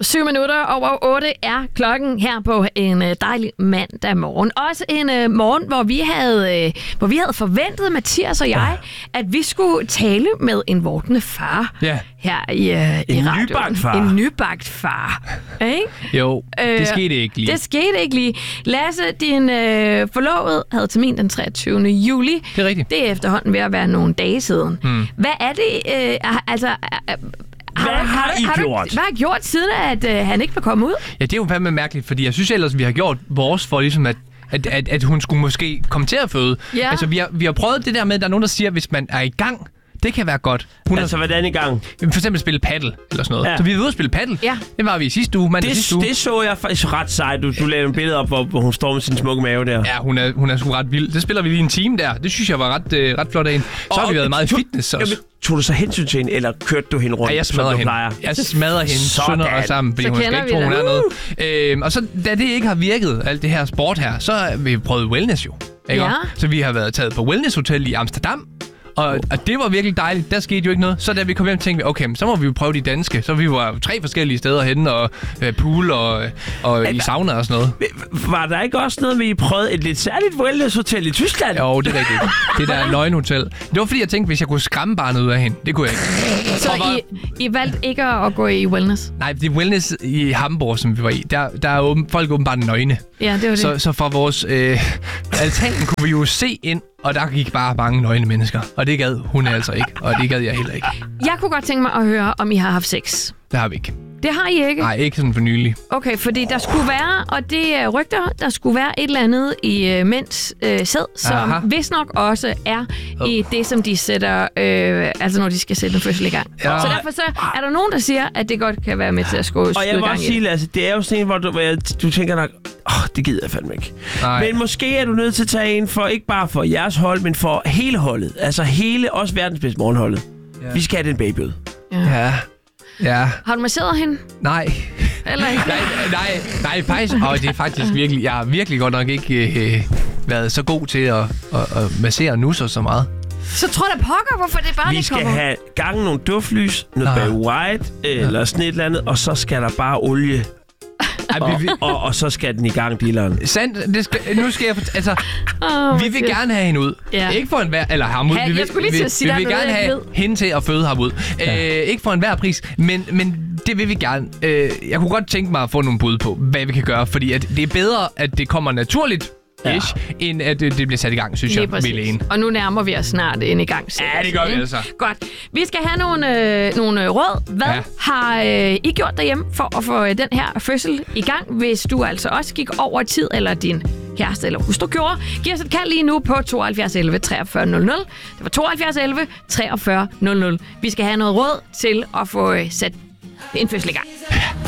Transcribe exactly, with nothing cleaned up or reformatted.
Syv minutter over otte er klokken her på en dejlig mandag morgen. Også en uh, morgen, hvor vi havde, uh, hvor vi havde forventet, Mathias og jeg, at vi skulle tale med en vortende far ja. her i, uh, en i radioen. nybagt far. En nybagt far. Ikke? Jo, det uh, skete ikke lige. Det skete ikke lige. Lasse, din uh, forlovede, havde termin den treogtyvende juli. Det er rigtigt. Det er efterhånden ved at være nogle dage siden. Hmm. Hvad er det, uh, altså... Uh, Hvad har, har I har gjort? Du, hvad har gjort siden, at øh, han ikke var kommet ud? Ja, det er jo fandme mærkeligt, fordi jeg synes ellers, vi har gjort vores for ligesom at At, at, at hun skulle måske komme til at føde. Ja. Altså, vi har, vi har prøvet det der med, at der er nogen, der siger, at hvis man er i gang, det kan være godt. Hun altså, har, hvordan i gang? for eksempel spille paddle eller sådan noget. Ja. Så vi er ude at spille paddle. Ja. Det var vi i sidste uge, mandag Det, sidste uge. det så jeg faktisk ret sejt. Du, du lavede en billede op, hvor, hvor hun står med sin smukke mave der. Ja, hun er, hun er sgu ret vild. Det spiller vi lige en time der. Det synes jeg var ret, øh, ret flot af hende. Så og, har vi været meget i tog, fitness også. Jamen, tog du så hensyn til hende, eller kørte du hende rundt, Ja, jeg som smadrer du hende. plejer? Jeg smadrer hende sønder og sammen, fordi Så hun skal kender ikke vi tro, hun det. er noget. Øhm, og så, da det ikke har virket, alt det her sport her, så har vi prøvet wellness jo. Ikke? Ja. Så vi har været taget på wellness hotel i Amsterdam. Og, og det var virkelig dejligt. Der skete jo ikke noget. Så da vi kom hjem, tænkte vi, okay, så må vi jo prøve de danske. Så vi var tre forskellige steder henne, og øh, pool og, og i sauna og sådan noget. Var der ikke også noget, vi prøvede et lidt særligt wellness-hotel i Tyskland? Jo, det er rigtigt. Det der løgnhotel. Det var fordi, jeg tænkte, hvis jeg kunne skræmme barnet ud af hende. Det kunne jeg ikke. Så var... I, I valgte ikke at gå i wellness? Nej, det er wellness i Hamburg, som vi var i. Der, der er åben, folk åbenbart nøgne. Ja, det var det. Så, så fra vores øh, altan kunne vi jo se ind, og der gik bare mange nøgne mennesker. Og det gad hun altså ikke, og det gad jeg heller ikke. Jeg kunne godt tænke mig at høre, om I har haft sex. Det har vi ikke. Det har I ikke? Nej, ikke sådan for nylig. Okay, fordi der skulle være, og det er rygter, der skulle være et eller andet i uh, mænds uh, sæd, som Aha. vist nok også er oh. i det, som de sætter, øh, altså når de skal sætte en fødsel i gang. Ja. Så derfor så er der nogen, der siger, at det godt kan være med til at skåle Og jeg i vil gang også i sige, det. Lasse, det er jo sådan en, hvor du, hvor jeg, du tænker nok, åh, oh, det gider jeg fandme ikke. Nej. Men måske er du nødt til at tage en for, ikke bare for jeres hold, men for hele holdet. Altså hele, også verdens bedste morgenholdet. Ja. Vi skal have den baby ud. Ja. Ja. Har du masseret hende? Nej. Eller ikke? nej, nej, nej, faktisk. Og det er faktisk virkelig, jeg har virkelig godt nok ikke øh, været så god til at, at, at massere nusser så meget. Så tror jeg da pokker, hvorfor det bare Vi ikke skal kommer. have gangen nogle duftlys, noget Nå. Barry White, eller sådan et eller andet, og så skal der bare olie. Ej, Og, vi, og, og så skal den i gang, dealeren. sandt, det skal, nu skal jeg fortælle, altså, Oh, vi vil gerne have hende ud. Ja. Ikke for enhver, eller ham ud. Ha, vi vil, jeg skulle lige til vi, at sige, vi der er vil noget, gerne jeg have ikke ved. hende til at føde ham ud. Ja. Øh, ikke for enhver pris, men, men det vil vi gerne. Øh, jeg kunne godt tænke mig at få nogle bud på, hvad vi kan gøre, fordi at det er bedre, at det kommer naturligt, ja. ish, end at det, det bliver sat i gang, synes Lige jeg, præcis. Milene. Og nu nærmer vi os snart en i gang. Ja, det gør vi altså. Godt. Vi skal have nogle, øh, nogle råd. Hvad Ja. ja. har øh, I gjort derhjemme for at få øh, den her fødsel i gang, hvis du altså også gik over tid, eller din kæreste eller hustru gjorde? Giv os et kald lige nu på tooghalvfjerds elleve treogfyrre nul nul. Det var tooghalvfjerds elleve treogfyrre nul nul. Vi skal have noget råd til at få øh, sat en fødsel i gang.